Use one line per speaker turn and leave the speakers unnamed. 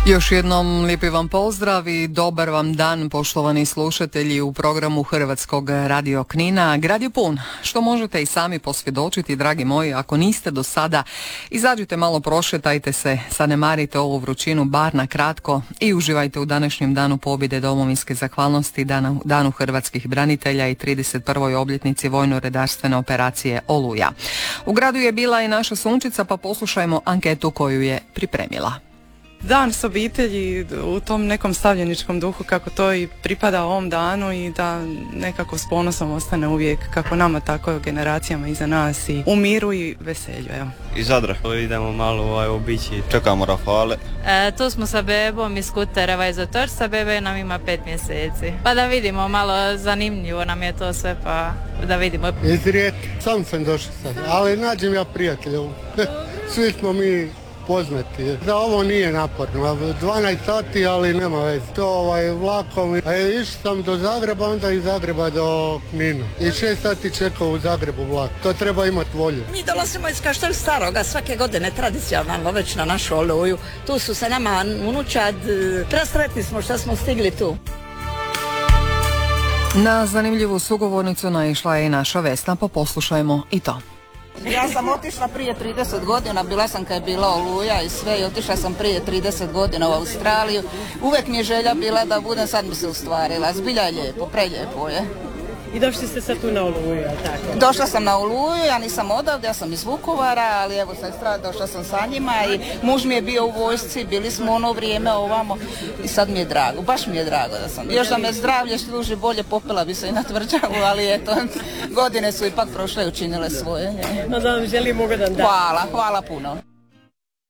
Još jednom lijepi vam pozdrav i dobar vam dan, poštovani slušatelji, u programu Hrvatskog radio Knina. Grad je pun, što možete i sami posvjedočiti, dragi moji. Ako niste do sada, izađite malo, prošetajte se, zanemarite ovu vrućinu bar na kratko i uživajte u današnjem danu pobjede, domovinske zahvalnosti, danu hrvatskih branitelja i 31. obljetnici vojno-redarstvene operacije Oluja. U gradu je bila i naša Sunčica, pa poslušajmo anketu koju je pripremila.
Dan s obitelji u tom nekom stavljeničkom duhu kako to i pripada ovom danu i da nekako s ponosom ostane uvijek kako nama tako generacijama iza nas i u miru i veselju. Evo.
Iz Zadra. Idemo malo obići. Čekamo Rafale.
Tu smo sa bebom iz Kutereva iz Otočca, bebe nam ima 5 mjeseci. Pa da vidimo, malo zanimljivo nam je to sve, pa da vidimo.
Iz Rijeke, sam došao sad, ali nađem ja prijatelja. Svi smo mi poznati. Da, ovo nije naporno, 12 sati, ali nema veze. To vlakom, išao sam do Zagreba, onda iz Zagreba do Knina. I 6 sati čekao u Zagrebu vlak. To treba imati volju.
Mi dolazimo iz Kaštel Staroga svake godine tradicionalno već na našu Oluju. Tu su se nama unučad, presretni smo što smo stigli tu.
Na zanimljivu sugovornicu naišla je i naša Vesna, pa poslušajmo i to.
Ja sam otišla prije 30 godina, bila sam kad je bila Oluja i sve, i otišla sam prije 30 godina u Australiju. Uvijek mi je želja bila da budem, sad mi se ustvarila. Zbilja je lijepo, prelijepo je.
I došli ste sad tu na Oluju, tako?
Došla sam na Oluju, ja nisam odavde, ja sam iz Vukovara, ali evo sestra, došla sam sa njima i muž mi je bio u vojsci, bili smo ono vrijeme ovamo i sad mi je drago, baš mi je drago da sam. Još da me zdravlje služi bolje, popela bi se i na tvrđavu, ali eto, godine su ipak prošle i učinile svoje.
No da vam želim ugodan dan.
Hvala puno.